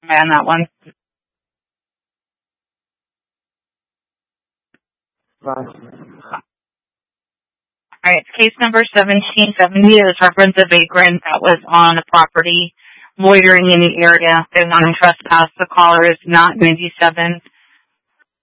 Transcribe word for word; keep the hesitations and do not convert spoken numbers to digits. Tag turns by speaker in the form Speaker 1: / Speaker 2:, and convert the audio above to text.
Speaker 1: on that one.
Speaker 2: Right.
Speaker 1: All right, case number seventeen seventy is reference a vagrant that was on a property loitering in the area. They want to trespass. The caller is not ninety-seven.